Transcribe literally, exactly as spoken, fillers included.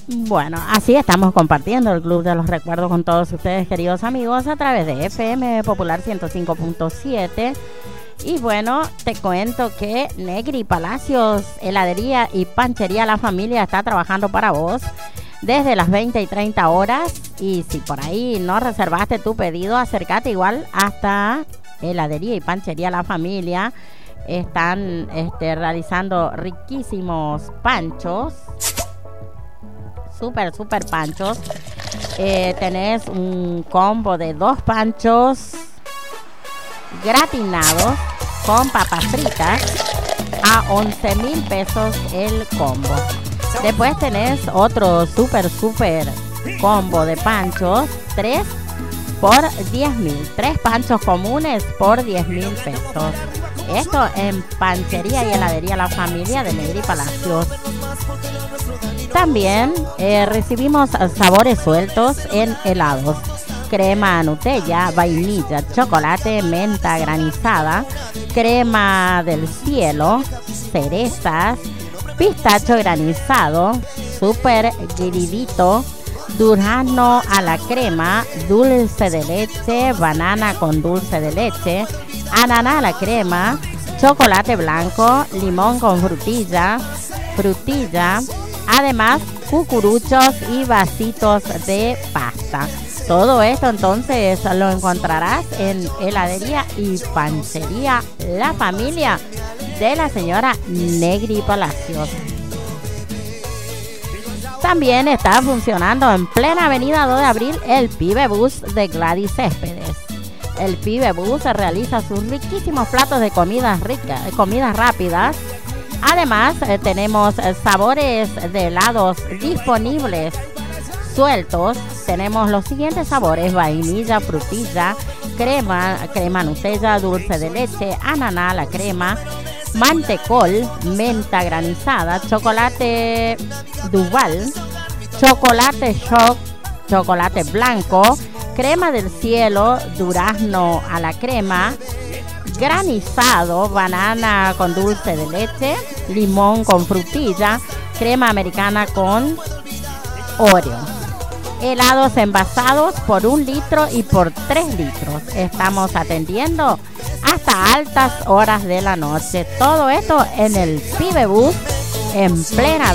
Bueno, así estamos compartiendo el Club de los Recuerdos con todos ustedes, queridos amigos, a través de F M Popular ciento cinco punto siete. Y bueno, te cuento que Negri Palacios, heladería y panchería La Familia está trabajando para vos desde las veinte y treinta horas. Y si por ahí no reservaste tu pedido, acércate igual hasta heladería y panchería La Familia. Están este, realizando riquísimos panchos. Súper, súper panchos. Eh, tenés un combo de dos panchos gratinados con papas fritas a once mil pesos el combo. Después tenés otro súper, súper combo de panchos, tres por diez mil. Tres panchos comunes por diez mil pesos. Esto en panchería y heladería La Familia de Negri Palacios. También eh, recibimos sabores sueltos en helados. Crema Nutella, vainilla, chocolate, menta granizada, crema del cielo, cerezas, pistacho granizado, super gridito, durazno a la crema, dulce de leche, banana con dulce de leche, ananá a la crema, chocolate blanco, limón con frutilla, frutilla, además cucuruchos y vasitos de pasta. Todo esto entonces lo encontrarás en heladería y panchería La Familia de la señora Negri Palacios. También está funcionando en plena avenida dos de abril el Pibe Bus de Gladys Céspedes. El Pibe Bus realiza sus riquísimos platos de comidas ricas, comidas rápidas. Además, eh, tenemos eh, sabores de helados disponibles sueltos. Tenemos los siguientes sabores: vainilla, frutilla, crema, crema Nutella, dulce de leche, ananá a la crema, mantecol, menta granizada, chocolate Duval, chocolate shock, chocolate blanco, crema del cielo, durazno a la crema, granizado, banana con dulce de leche, limón con frutilla, crema americana con Oreo. Helados envasados por un litro y por tres litros. Estamos atendiendo hasta altas horas de la noche. Todo esto en el Pibe Bus en plena